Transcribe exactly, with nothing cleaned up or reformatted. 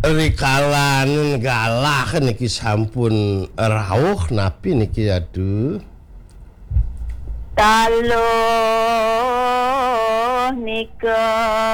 rikalan galah niki sampun rawuh napi niki aduh. Kalau nika